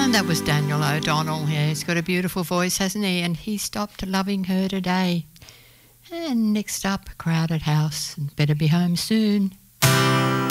And that was Daniel O'Donnell. Yeah, he's got a beautiful voice, hasn't he? And he stopped loving her today. And next up, Crowded House and Better Be Home Soon.